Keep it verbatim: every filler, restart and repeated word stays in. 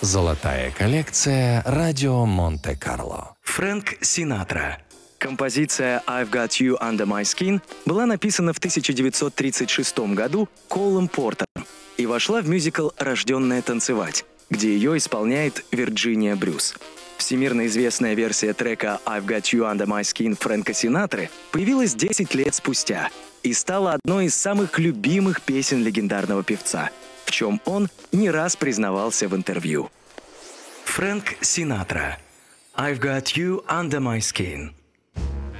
Золотая коллекция «Радио Монте-Карло». Фрэнк Синатра. Композиция «I've Got You Under My Skin» была написана в тысяча девятьсот тридцать шестом году Колом Портером и вошла в мюзикл «Рожденная танцевать», где ее исполняет Вирджиния Брюс. Всемирно известная версия трека «I've Got You Under My Skin» Фрэнка Синатры появилась десять лет спустя и стала одной из самых любимых песен легендарного певца, в чем он не раз признавался в интервью. Фрэнк Синатра. «I've Got You Under My Skin».